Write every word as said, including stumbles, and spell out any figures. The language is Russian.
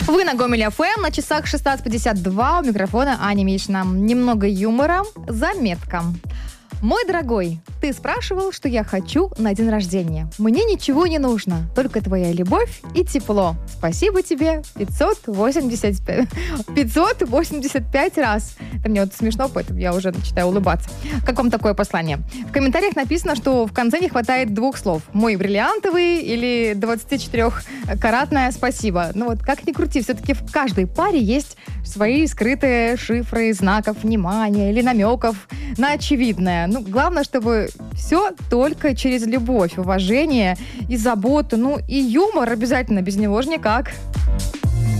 Вы на Гомель эф эм, на часах шестнадцать пятьдесят два, у микрофона Аня Мишина. Немного юмора, заметка. Мой дорогой, ты спрашивал, что я хочу на день рождения. Мне ничего не нужно, только твоя любовь и тепло. Спасибо тебе пятьсот восемьдесят пять, пятьсот восемьдесят пять раз. Это мне вот смешно, поэтому я уже начинаю улыбаться. Как вам такое послание? В комментариях написано, что в конце не хватает двух слов. Мой бриллиантовый или двадцатичетырёхкаратное спасибо. Ну вот как ни крути, все-таки в каждой паре есть свои скрытые шифры знаков внимания или намеков на очевидное. Ну, главное, чтобы все только через любовь, уважение и заботу. Ну, и юмор обязательно, без него же никак.